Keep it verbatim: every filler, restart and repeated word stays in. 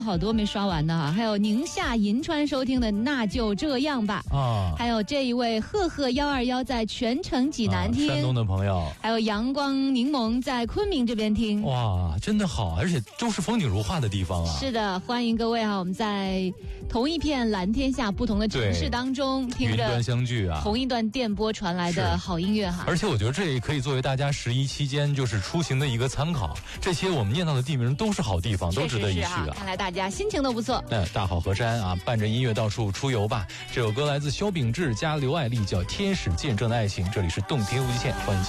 好多没刷完呢哈，还有宁夏银川收听的那就这样吧啊，还有这一位赫赫幺二幺在全城济南听、 啊，山东的朋友， 还有阳光柠檬在昆明这边听， 哇，真的好，而且都是风景如画的地方啊。 是的，欢迎各位哈，我们在同一片蓝天下，不同的城市当中听着云端相聚啊， 同一段电波传来的好音乐哈。 而且我觉得这也可以作为大家十一期间就是出行的一个参考，这些我们念到的地名都是好地方，都值得一去啊。 看来大家心情都不错。 那大好河山啊，伴着音乐到处出游吧。这首歌来自萧秉治加刘爱丽，叫《天使见证的爱情》。这里是动听无极限，欢迎。